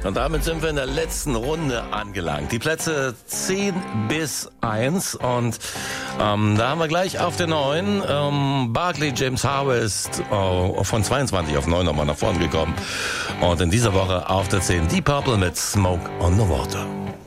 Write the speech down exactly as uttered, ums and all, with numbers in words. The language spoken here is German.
Und damit sind wir in der letzten Runde angelangt. Die Plätze zehn bis eins. Und ähm, da haben wir gleich auf der neun ähm, Barclay James Harvest äh, von zweiundzwanzig auf neun nochmal nach vorne gekommen. Und in dieser Woche auf der zehn Deep Purple mit Smoke on the Water.